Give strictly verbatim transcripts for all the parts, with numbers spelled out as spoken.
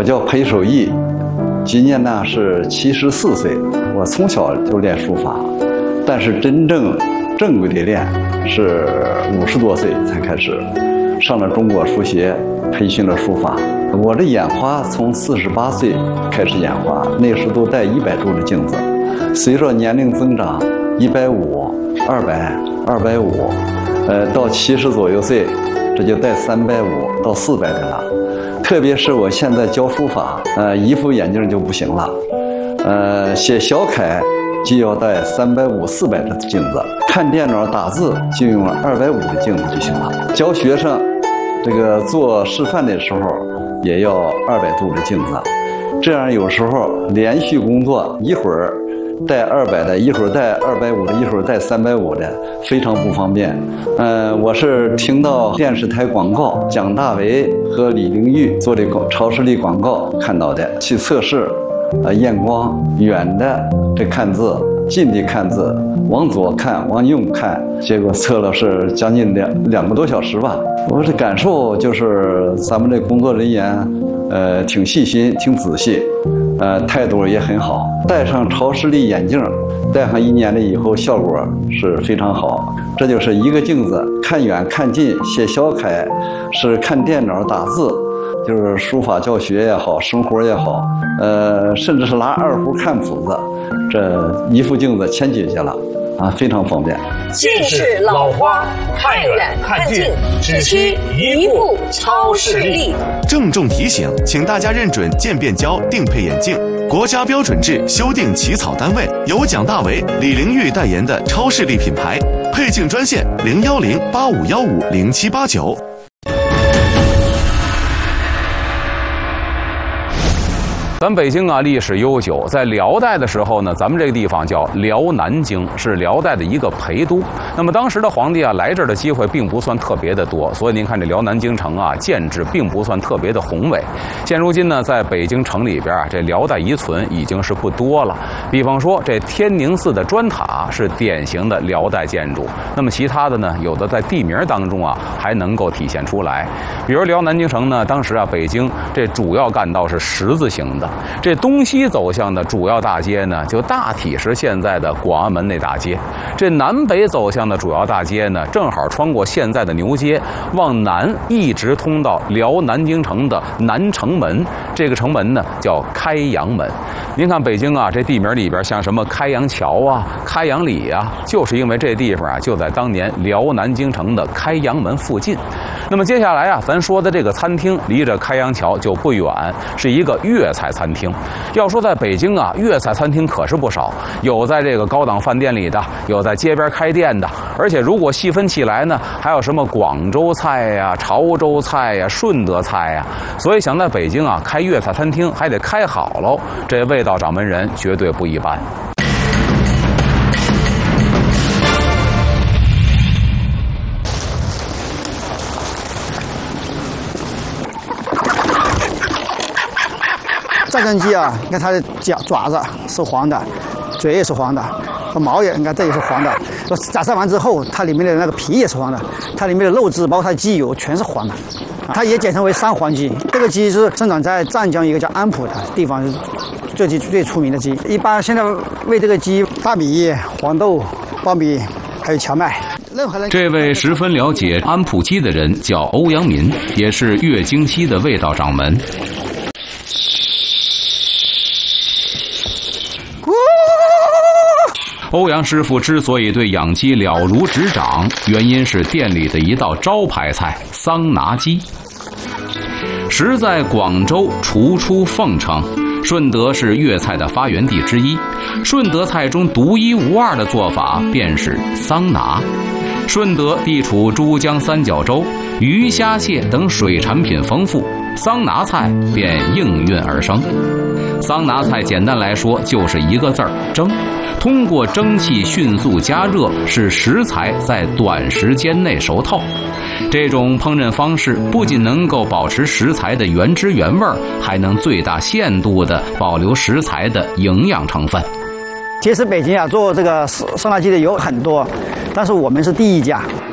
我叫裴守义，今年呢是七十四岁。我从小就练书法，但是真正正规的练是五十多岁才开始，上了中国书协，培训了书法。我这眼花从四十八岁开始眼花，那时都戴一百度的镜子，随着年龄增长，一百五、二百、二百五，呃，到七十左右岁，这就戴三百五到四百的了。特别是我现在教书法，呃，一副眼镜就不行了，呃，写小楷就要戴三百五、四百的镜子，看电脑打字就用二百五的镜子就行了。教学生这个做示范的时候也要二百度的镜子，这样有时候连续工作一会儿带二百的，一会儿带二百五的，一会儿带三百五的，非常不方便。嗯、呃，我是听到电视台广告，蒋大为和李玲玉做的超视力广告看到的，去测试，呃，验光，远的这看字，近的看字，往左看，往右看，结果测了是将近两两个多小时吧。我的感受就是咱们这工作人员，呃，挺细心，挺仔细。呃，态度也很好。戴上超视力眼镜，戴上一年了以后，效果是非常好。这就是一个镜子，看远看近，写小楷，是看电脑打字，就是书法教学也好，生活也好，呃，甚至是拿二胡看谱子，这一副镜子全解决了。啊，非常方便。 近视老花，看远看近，只需一副超视力。 郑重提醒，请大家认准渐变焦定配眼镜，国家标准制修订起草单位，由蒋大为、李玲玉代言的超视力品牌。配镜专线零幺零八五幺五零七八九。 咱北京啊，历史悠久，在辽代的时候呢，咱们这个地方叫辽南京，是辽代的一个陪都。那么当时的皇帝啊，来这儿的机会并不算特别的多，所以您看这辽南京城啊，建制并不算特别的宏伟。现如今呢，在北京城里边啊，这辽代遗存已经是不多了。比方说，这天宁寺的砖塔是典型的辽代建筑，那么其他的呢，有的在地名当中啊，还能够体现出来。比如辽南京城呢，当时啊，北京这主要干道是十字形的。这东西走向的主要大街呢，就大体是现在的广安门那大街。这南北走向的主要大街呢，正好穿过现在的牛街，往南一直通到辽南京城的南城门。这个城门呢叫开阳门。您看北京啊，这地名里边像什么开阳桥啊、开阳里啊，就是因为这地方啊就在当年辽南京城的开阳门附近。那么接下来啊，咱说的这个餐厅离着开阳桥就不远，是一个粤菜餐厅。要说在北京啊，粤菜餐厅可是不少，有在这个高档饭店里的，有在街边开店的，而且如果细分起来呢，还有什么广州菜呀、潮州菜呀、顺德菜呀。所以想在北京啊开粤菜餐厅，还得开好喽，这味道掌门人绝对不一般。 战争鸡啊，你看它的脚爪子是黄的，嘴也是黄的，和毛也，你看这也是黄的。炸散完之后，它里面的那个皮也是黄的，它里面的肉质包括它的鸡油全是黄的。它也简称为三黄鸡。这个鸡是生长在湛江一个叫安浦的地方，是这鸡最出名的鸡。一般现在喂这个鸡大米、黄豆、苞米还有荞麦。任何人这位十分了解安浦鸡的人叫欧阳民，也是粤京西的味道掌门。欧阳师傅之所以对养鸡了如指掌，原因是店里的一道招牌菜桑拿鸡。时在广州除出凤城，顺德是粤菜的发源地之一。顺德菜中独一无二的做法便是桑拿。顺德地处珠江三角洲，鱼虾蟹等水产品丰富，桑拿菜便应运而生。桑拿菜简单来说就是一个字儿：蒸。通过蒸汽迅速加热，使食材在短时间内熟透。这种烹饪方式不仅能够保持食材的原汁原味，还能最大限度地保留食材的营养成分。 其实北京啊，做这个桑拿鸡的有很多，但是我们是第一家。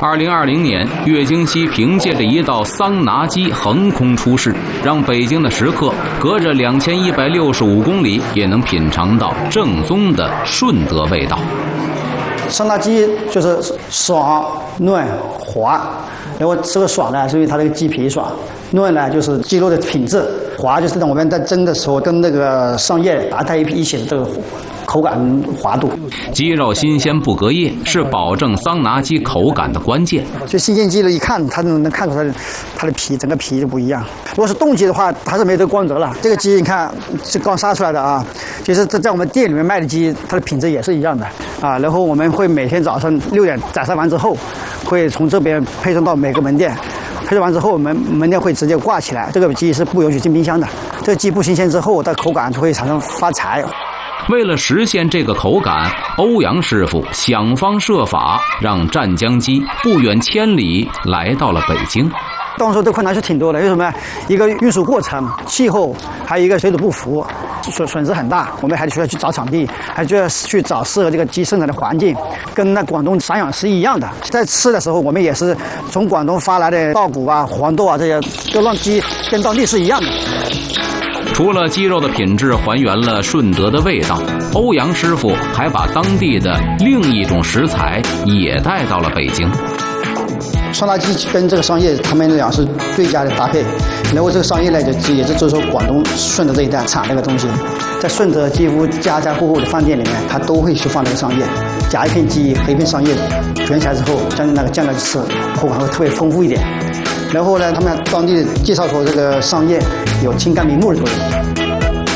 二零二零年，岳京西凭借着一道桑拿机横空出世，让北京的食客隔着两千一百六十五公里也能品尝到正宗的顺德味道。 桑拿鸡就是爽、嫩、滑，然后这个爽呢，是因为它这个鸡皮爽；嫩呢，就是鸡肉的品质；滑就是等我们在蒸的时候跟那个桑叶打在一起的这个口感滑度。 鸡肉新鲜不隔夜是保证桑拿鸡口感的关键。 就新鲜鸡肉一看，它能看出它的它的皮，整个皮就不一样。如果是冻鸡的话，它是没有这个光泽了。这个鸡你看是刚杀出来的啊，其实这在我们店里面卖的鸡，它的品质也是一样的啊。然后我们会每天早上六点宰杀完之后，会从这边配送到每个门店。配送完之后，我们门店会直接挂起来。这个鸡是不允许进冰箱的。这个鸡不新鲜之后，它口感就会产生发柴。 为了实现这个口感，欧阳师傅想方设法让湛江鸡不远千里来到了北京。 当时这困难是挺多的，为什么？一个运输过程、气候，还有一个水土不服，损损失很大。我们还需要去找场地，还需要去找适合这个鸡生长的环境，跟那广东散养是一样的。在吃的时候，我们也是从广东发来的稻谷啊、黄豆啊这些，都让鸡跟当地是一样的。 除了鸡肉的品质还原了顺德的味道，欧阳师傅还把当地的另一种食材也带到了北京。 桑拿鸡跟这个桑叶，他们俩是最佳的搭配。然后这个桑叶呢，就也是就是说广东顺德这一带产那个东西，在顺德几乎家家户户的饭店里面，他都会去放这个桑叶，夹一片鸡和一片桑叶卷起来之后，将那个酱料吃，口感会特别丰富一点。然后呢，他们当地介绍说这个桑叶有清肝明目的作用。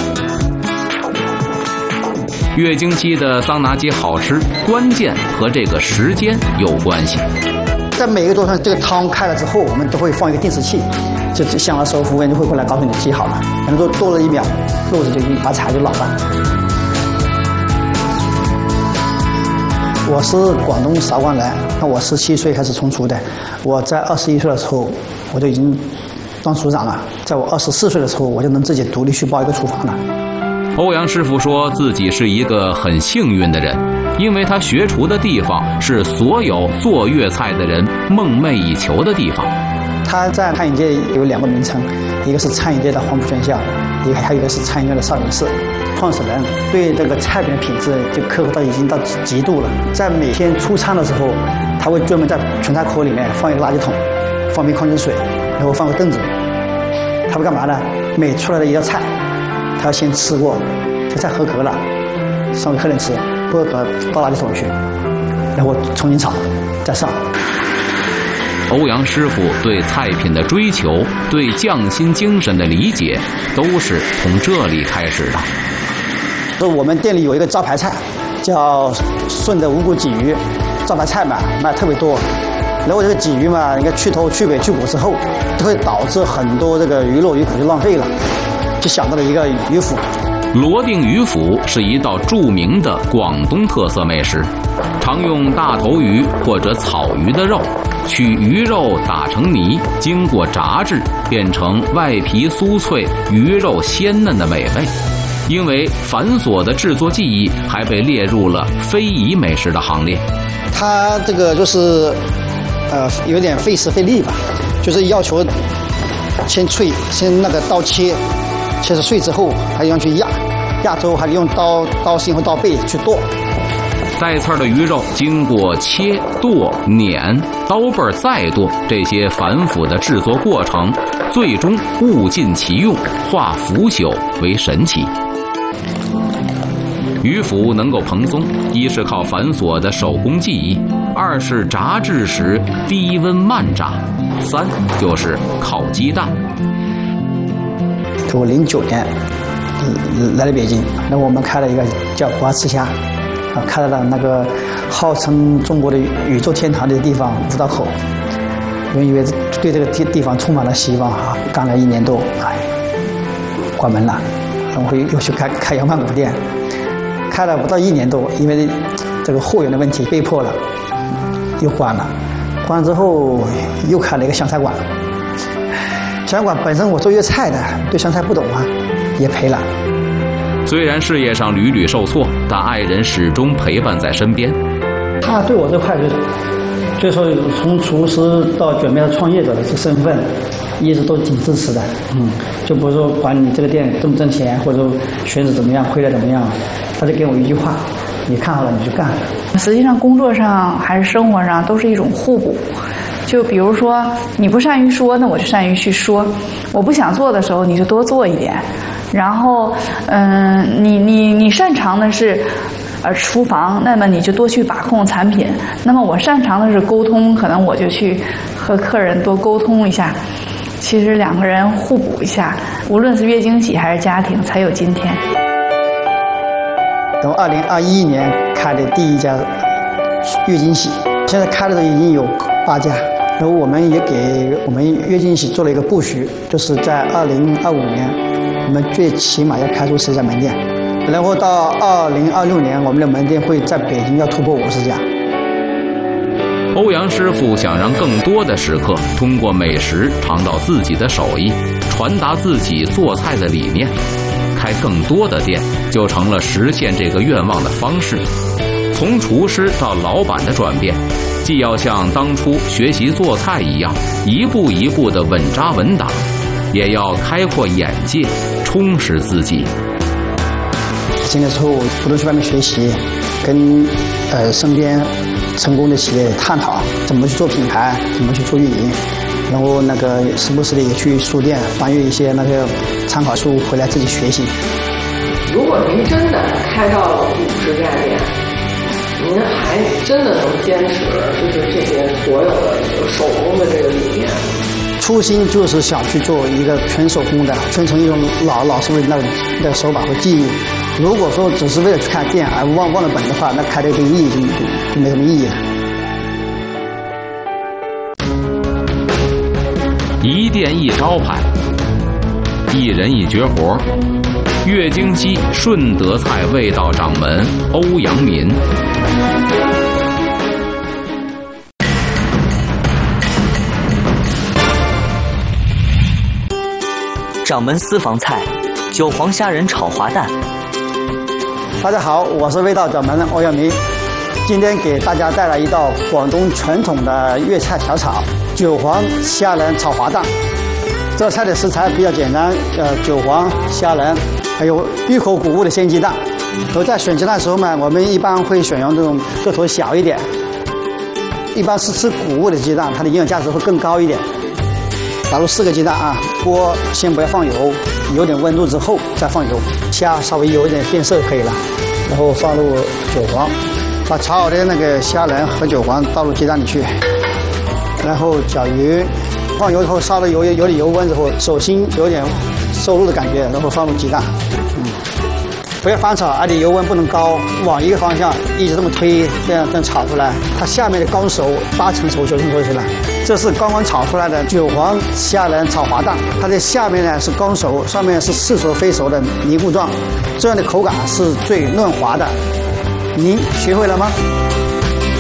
岳京西的桑拿鸡好吃，关键和这个时间有关系。 在每个桌上，这个汤开了之后，我们都会放一个定时器，就响的时候，服务员就会过来告诉你鸡好了。可能说多了一秒，肉质就一把柴就老了。我是广东韶关人，那我十七岁开始从厨的，我在二十一岁的时候，我就已经当厨长了。在我二十四岁的时候，我就能自己独立去包一个厨房了。 欧阳师傅说自己是一个很幸运的人，因为他学厨的地方是所有做粤菜的人梦寐以求的地方。 他在餐饮界有两个名称，一个是餐饮界的黄埔军校，一个还有一个是餐饮界的少林寺。创始人对这个菜品的品质就刻苦到已经到极度了。在每天出餐的时候，他会专门在存菜口里面放一个垃圾桶，放瓶矿泉水，然后放个凳子。他会干嘛呢？每出来的一道菜，他要先吃过，这菜合格了，上给客人吃，不合格倒垃圾桶去，然后重新炒，再上。 欧阳师傅对菜品的追求，对匠心精神的理解，都是从这里开始的。 说我们店里有一个招牌菜，叫顺德无骨鲫鱼，招牌菜嘛，卖特别多。然后这个鲫鱼嘛，应该去头、去尾、去骨之后，就会导致很多这个鱼肉鱼骨就浪费了，就想到了一个鱼腐。 罗定鱼腐是一道著名的广东特色美食，常用大头鱼或者草鱼的肉，取鱼肉打成泥，经过炸制，变成外皮酥脆、鱼肉鲜嫩的美味。因为繁琐的制作技艺，还被列入了非遗美食的行列。 它这个就是，呃，有点费时费力吧，就是要求先脆，先那个刀切，切成碎之后，还要去压，压之后还得用刀刀心和刀背去剁。 带刺儿的鱼肉经过切、剁、碾、刀背儿再剁这些繁复的制作过程，最终物尽其用，化腐朽为神奇。鱼腐能够蓬松，一是靠繁琐的手工技艺，二是炸制时低温慢炸，三就是烤鸡蛋。 我零九年来了北京，那我们开了一个叫国华吃虾，啊，开了那个号称中国的宇宙天堂的地方五道口。原以为对这个地地方充满了希望啊，干了一年多，哎，关门了，然后又去开开羊饭骨店。开了不到一年多，因为这个货源的问题，被迫了，又关了。关了之后，又开了一个湘菜馆。湘菜馆本身我做粤菜的，对湘菜不懂啊，也赔了。 虽然事业上屡屡受挫，但爱人始终陪伴在身边。 他对我这块就是所以说从厨师到卷面的创业者的这身份，一直都挺支持的。嗯，就不是说管你这个店挣不挣钱，或者说选址怎么样，亏了怎么样，他就给我一句话：你看好了你就干。 实际上，工作上还是生活上都是一种互补。就比如说，你不善于说，那我就善于去说；我不想做的时候，你就多做一点。然后，嗯，你你你擅长的是，呃，厨房，那么你就多去把控产品。那么我擅长的是沟通，可能我就去和客人多沟通一下。其实两个人互补一下，无论是月经喜还是家庭，才有今天。 从二零二一年开的第一家月经喜，现在开的已经有八家。然后我们也给我们月经喜做了一个布局，就是在二零二五年，我们最起码要开出十家门店，然后到二零二六年，我们的门店会在北京要突破五十家。 欧阳师傅想让更多的食客通过美食尝到自己的手艺，传达自己做菜的理念，开更多的店就成了实现这个愿望的方式。从厨师到老板的转变，既要像当初学习做菜一样，一步一步的稳扎稳打，也要开阔眼界，充实自己。 进来之后，不断去外面学习，跟呃身边成功的企业探讨怎么去做品牌，怎么去做运营，然后那个时不时的也去书店翻阅一些那个参考书回来自己学习。 如果您真的开到了五十家店，您还真的能坚持就是这些所有的手工的这个理念？ 初心就是想去做一个全手工的，传承一种老老师傅的那种那个手法和技艺。如果说只是为了去开店而忘忘了本的话，那开这个意义就就没什么意义了。 一店一招牌，一人一绝活。月经鸡顺德菜味道掌门欧阳民。 掌门私房菜，韭黄虾仁炒滑蛋。 大家好，我是味道掌门欧阳民，今天给大家带来一道广东传统的粤菜小炒——韭黄虾仁炒滑蛋。这菜的食材比较简单，呃，韭黄、虾仁，还有玉口谷物的鲜鸡蛋。都在选鸡蛋的时候呢，我们一般会选用这种个头小一点，一般是吃谷物的鸡蛋，它的营养价值会更高一点。打入四个鸡蛋啊，锅先不要放油，有点温度之后再放油，虾稍微有一点变色可以了，然后放入韭黄，把炒好的那个虾仁和韭黄倒入鸡蛋里去，然后搅匀。放油以后烧了油有点油温之后，手心有点收入的感觉，然后放入鸡蛋，嗯，不要翻炒，而且油温不能高，往一个方向一直这么推，这样这样炒出来，它下面的刚熟，八成熟九成熟起来。这是刚刚炒出来的韭黄虾仁炒滑蛋，它的下面呢是刚熟，上面是似熟非熟的泥糊状，这样的口感是最嫩滑的。您学会了吗？